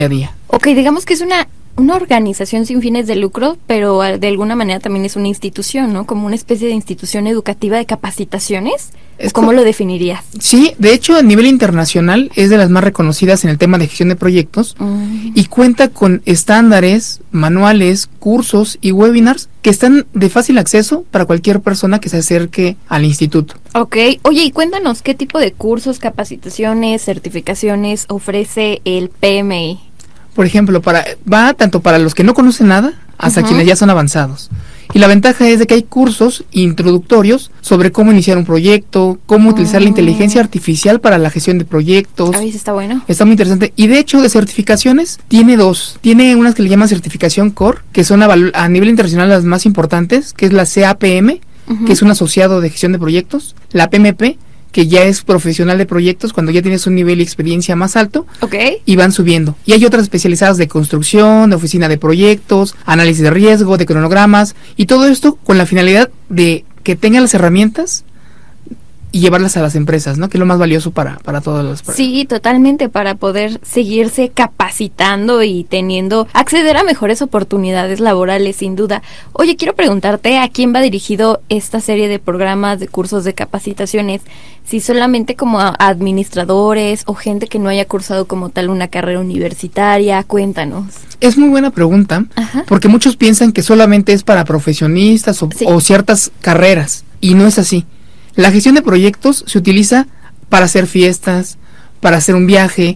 a día. Ok, digamos que es una organización sin fines de lucro, pero de alguna manera también es una institución, ¿no? Como una especie de institución educativa de capacitaciones. ¿Cómo lo definirías? Sí, de hecho a nivel internacional es de las más reconocidas en el tema de gestión de proyectos y cuenta con estándares, manuales, cursos y webinars que están de fácil acceso para cualquier persona que se acerque al instituto. Ok, oye, y cuéntanos, ¿qué tipo de cursos, capacitaciones, certificaciones ofrece el PMI? Por ejemplo, va tanto para los que no conocen nada hasta quienes ya son avanzados. Y la ventaja es de que hay cursos introductorios sobre cómo iniciar un proyecto, cómo utilizar la inteligencia artificial para la gestión de proyectos. Ay, está bueno. Está muy interesante. Y de hecho, de certificaciones, tiene dos. Tiene unas que le llaman certificación core, que son a nivel internacional las más importantes, que es la CAPM, que es un asociado de gestión de proyectos, la PMP, que ya es profesional de proyectos cuando ya tienes un nivel y experiencia más alto, y van subiendo. Y hay otras especializadas de construcción, de oficina de proyectos, análisis de riesgo, de cronogramas, y todo esto con la finalidad de que tengan las herramientas y llevarlas a las empresas, ¿no? Que es lo más valioso para todas las personas. Sí, totalmente, para poder seguirse capacitando y acceder a mejores oportunidades laborales, sin duda. Oye, quiero preguntarte a quién va dirigido esta serie de programas, de cursos, de capacitaciones, si solamente como a administradores o gente que no haya cursado como tal una carrera universitaria. Cuéntanos. Es muy buena pregunta, porque muchos piensan que solamente es para profesionistas o ciertas carreras, y no es así. La gestión de proyectos se utiliza para hacer fiestas, para hacer un viaje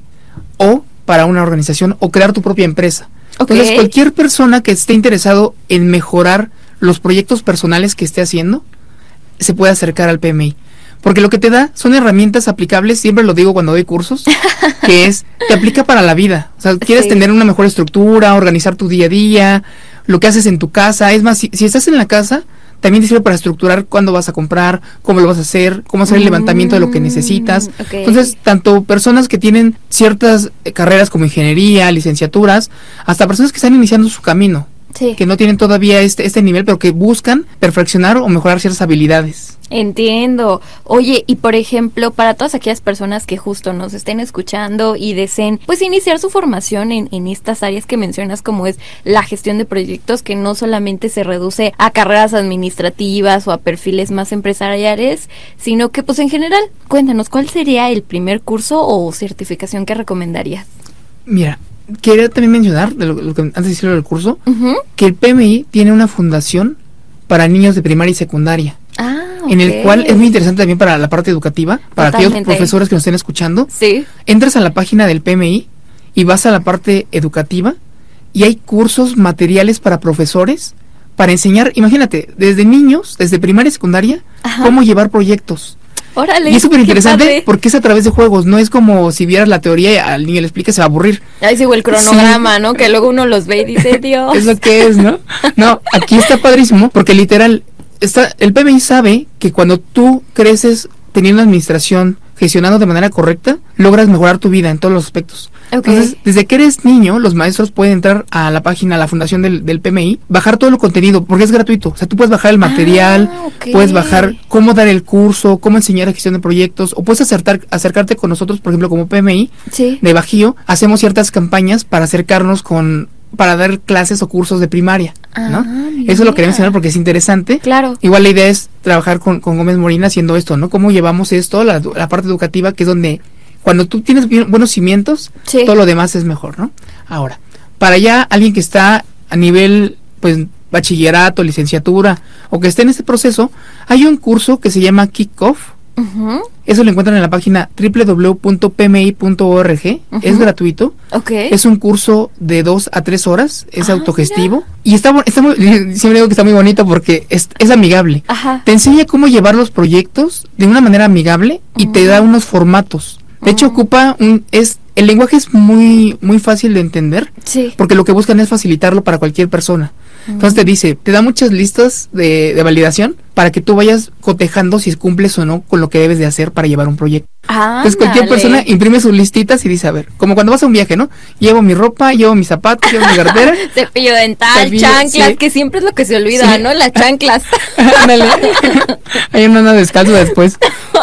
o para una organización o crear tu propia empresa. Entonces, cualquier persona que esté interesado en mejorar los proyectos personales que esté haciendo, se puede acercar al PMI. Porque lo que te da son herramientas aplicables, siempre lo digo cuando doy cursos, que te aplica para la vida. O sea, quieres tener una mejor estructura, organizar tu día a día, lo que haces en tu casa. Es más, si estás en la casa, también te sirve para estructurar cuándo vas a comprar, cómo lo vas a hacer, cómo hacer el levantamiento de lo que necesitas. Entonces, tanto personas que tienen ciertas carreras como ingeniería, licenciaturas, hasta personas que están iniciando su camino, que no tienen todavía este nivel, pero que buscan perfeccionar o mejorar ciertas habilidades. Entiendo. Oye, y por ejemplo, para todas aquellas personas que justo nos estén escuchando y deseen pues iniciar su formación en estas áreas que mencionas, como es la gestión de proyectos, que no solamente se reduce a carreras administrativas o a perfiles más empresariales, sino que pues en general, cuéntanos, ¿cuál sería el primer curso o certificación que recomendarías? Mira, quería también mencionar, lo que antes de decirlo del curso, que el PMI tiene una fundación para niños de primaria y secundaria. En el cual es muy interesante también para la parte educativa, para aquellos profesores que nos estén escuchando. Entras a la página del PMI y vas a la parte educativa y hay cursos, materiales para profesores, para enseñar, imagínate, desde niños, desde primaria y secundaria, cómo llevar proyectos. Órale, y es súper interesante porque es a través de juegos, no es como si vieras la teoría y al niño le explique, se va a aburrir. Ahí sigo el cronograma, ¿no? Que luego uno los ve y dice, Dios. Es lo que es, ¿no? No, aquí está padrísimo porque literal, el PMI sabe que cuando tú creces teniendo administración, gestionando de manera correcta, logras mejorar tu vida en todos los aspectos. Entonces, desde que eres niño, los maestros pueden entrar a la página, a la fundación del PMI, bajar todo lo contenido, porque es gratuito. O sea, tú puedes bajar el material, puedes bajar cómo dar el curso, cómo enseñar a gestión de proyectos, o puedes acercarte con nosotros, por ejemplo, como PMI de Bajío, hacemos ciertas campañas para acercarnos para dar clases o cursos de primaria, ¿no? Eso lo quería mencionar porque es interesante. Claro. Igual la idea es trabajar con Gómez Morín haciendo esto, ¿no? Cómo llevamos esto, la parte educativa, que es donde cuando tú tienes buenos cimientos, todo lo demás es mejor, ¿no? Ahora, para ya alguien que está a nivel, pues, bachillerato, licenciatura, o que esté en este proceso, hay un curso que se llama Kickoff. Eso lo encuentran en la página www.pmi.org. Es gratuito. Es un curso de 2 a 3 horas. Es autogestivo. Y está muy, siempre digo que está muy bonito porque es amigable. Te enseña cómo llevar los proyectos de una manera amigable y te da unos formatos. De hecho, el lenguaje es muy, muy fácil de entender, porque lo que buscan es facilitarlo para cualquier persona. Entonces te da muchas listas de validación para que tú vayas cotejando si cumples o no con lo que debes de hacer para llevar un proyecto. Entonces cualquier persona imprime sus listitas y dice, a ver, como cuando vas a un viaje, ¿no? Llevo mi ropa, llevo mis zapatos, llevo mi cartera. Cepillo dental, chanclas, que siempre es lo que se olvida, ¿no? Las chanclas. Ándale. Ahí uno anda descalzo después.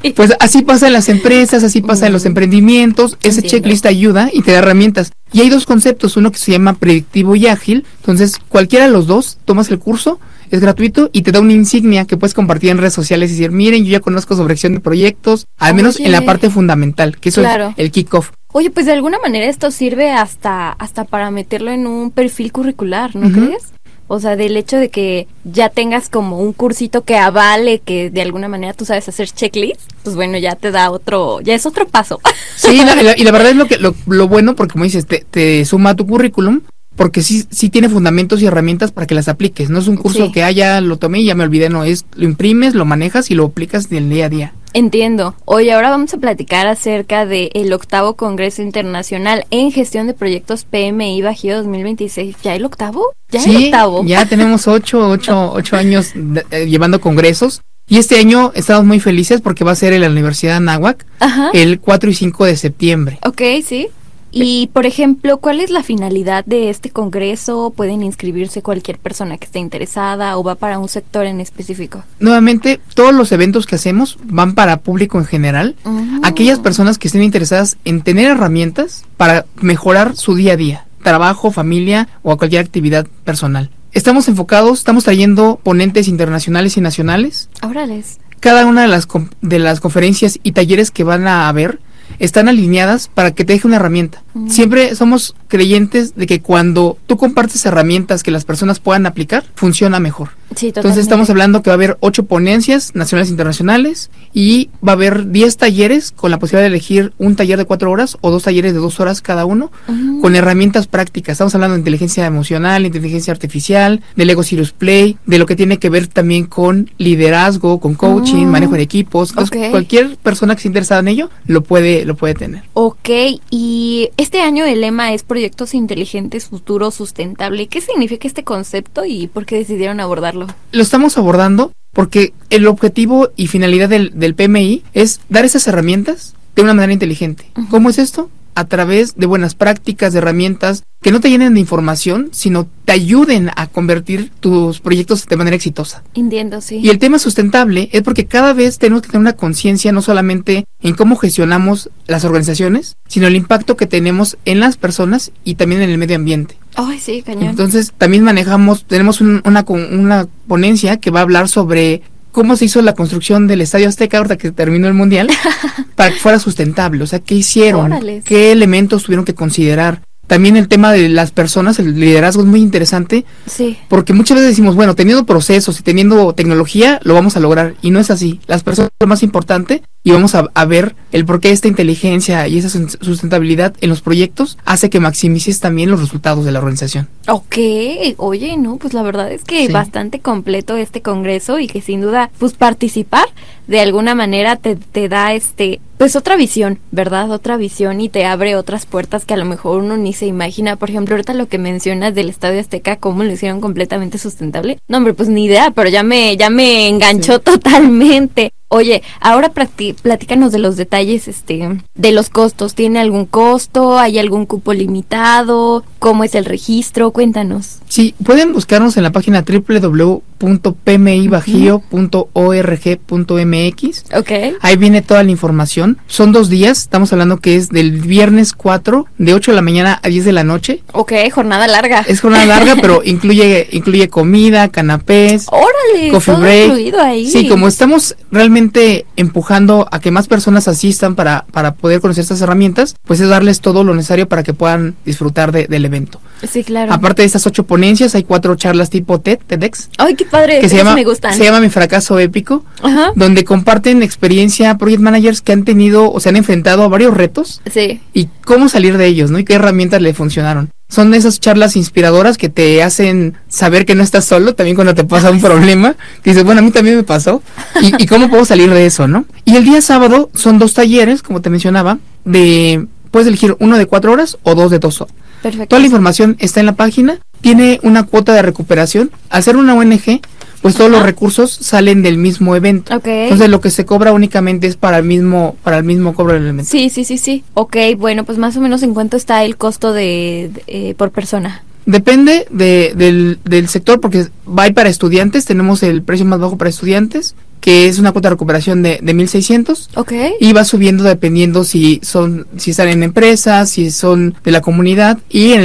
Pues así pasa en las empresas, así pasa en los emprendimientos. Ese checklist ayuda y te da herramientas. Y hay dos conceptos, uno que se llama predictivo y ágil. Entonces, cualquiera de los dos, tomas el curso, es gratuito y te da una insignia que puedes compartir en redes sociales y decir, miren, yo ya conozco sobre gestión de proyectos, al menos en la parte fundamental, que eso es el kickoff. Oye, pues de alguna manera esto sirve hasta para meterlo en un perfil curricular, ¿no crees? O sea, del hecho de que ya tengas como un cursito que avale que de alguna manera tú sabes hacer checklist, pues bueno, ya te da ya es otro paso. Sí, y la verdad es lo bueno, porque como dices, te suma a tu currículum, porque sí tiene fundamentos y herramientas para que las apliques. No es un curso que ya lo tomé y ya me olvidé, no, lo imprimes, lo manejas y lo aplicas del día a día. Entiendo. Oye, ahora vamos a platicar acerca del 8º Congreso Internacional en Gestión de Proyectos PMI Bajío 2026. ¿Ya el octavo? Sí, ya tenemos 8 años llevando congresos. Y este año estamos muy felices porque va a ser en la Universidad de Anáhuac el 4 y 5 de septiembre. Ok, sí. Y, por ejemplo, ¿cuál es la finalidad de este congreso? ¿Pueden inscribirse cualquier persona que esté interesada o va para un sector en específico? Nuevamente, todos los eventos que hacemos van para público en general. Aquellas personas que estén interesadas en tener herramientas para mejorar su día a día, trabajo, familia o cualquier actividad personal. Estamos trayendo ponentes internacionales y nacionales. ¡Órales! Cada una de las conferencias y talleres que van a haber están alineadas para que te deje una herramienta. Siempre somos creyentes de que cuando tú compartes herramientas que las personas puedan aplicar, funciona mejor. Sí, totalmente. Entonces estamos hablando que va a haber 8 ponencias nacionales e internacionales y va a haber 10 talleres con la posibilidad de elegir un taller de 4 horas o 2 talleres de 2 horas cada uno con herramientas prácticas. Estamos hablando de inteligencia emocional, inteligencia artificial, del Lego Serious Play, de lo que tiene que ver también con liderazgo, con coaching, manejo de equipos. Entonces, cualquier persona que esté interesada en ello lo puede tener. Ok, y este año el lema es Proyectos Inteligentes, Futuro Sustentable. ¿Qué significa este concepto y por qué decidieron abordarlo? Lo estamos abordando porque el objetivo y finalidad del PMI es dar esas herramientas de una manera inteligente. ¿Cómo es esto? A través de buenas prácticas, de herramientas que no te llenen de información, sino te ayuden a convertir tus proyectos de manera exitosa. Entiendo, sí. Y el tema sustentable es porque cada vez tenemos que tener una conciencia no solamente en cómo gestionamos las organizaciones, sino el impacto que tenemos en las personas y también en el medio ambiente. Ay, sí, cañón. Entonces también tenemos una ponencia que va a hablar sobre cómo se hizo la construcción del Estadio Azteca ahora que terminó el Mundial para que fuera sustentable. O sea, ¿qué hicieron? Órale. ¿Qué elementos tuvieron que considerar? También el tema de las personas, el liderazgo es muy interesante. Sí. Porque muchas veces decimos, bueno, teniendo procesos y teniendo tecnología, lo vamos a lograr. Y no es así. Las personas es lo más importante y vamos a ver el por qué esta inteligencia y esa sustentabilidad en los proyectos hace que maximices también los resultados de la organización. Ok, oye, no, pues la verdad es que bastante completo este congreso y que sin duda, pues participar de alguna manera te da pues otra visión, ¿verdad? Otra visión y te abre otras puertas que a lo mejor uno ni se imagina. Por ejemplo, ahorita lo que mencionas del Estadio Azteca, cómo lo hicieron completamente sustentable. No, hombre, pues ni idea, pero ya me enganchó totalmente. Oye, ahora platícanos de los detalles de los costos. ¿Tiene algún costo? ¿Hay algún cupo limitado? ¿Cómo es el registro? Cuéntanos. Sí, pueden buscarnos en la página www.pmibajío.org.mx. Ok. Ahí viene toda la información. Son 2 días, estamos hablando que es del viernes 4, de 8 de la mañana a 10 de la noche. Ok, jornada larga. Es jornada larga, pero incluye comida, canapés. ¡Órale! Coffee todo break. Incluido ahí. Sí, como estamos realmente empujando a que más personas asistan para poder conocer estas herramientas, pues es darles todo lo necesario para que puedan disfrutar del evento. Sí, claro. Aparte de estas 8 ponencias, hay 4 charlas tipo TEDx. ¡Ay, qué padre! Que me gustan. Se llama Mi Fracaso Épico, Ajá. donde comparten experiencia project managers que han tenido o se han enfrentado a varios retos. Sí. Y cómo salir de ellos, ¿no? Y qué herramientas le funcionaron. Son esas charlas inspiradoras que te hacen saber que no estás solo, también cuando te pasa un problema, que dices, bueno, a mí también me pasó, y cómo puedo salir de eso, ¿no? Y el día sábado son 2 talleres, como te mencionaba, puedes elegir uno de 4 horas o 2 de 2 horas. Perfecto. Toda la información está en la página, tiene una cuota de recuperación. Al ser una ONG, pues todos los recursos salen del mismo evento. Ok. Entonces lo que se cobra únicamente es para el mismo cobro del evento. Sí. Ok, bueno, pues más o menos en cuánto está el costo por persona. Depende del sector, porque va para estudiantes, tenemos el precio más bajo para estudiantes, que es una cuota de recuperación de 1,600. Okay. Y va subiendo dependiendo si están en empresas, si son de la comunidad, y en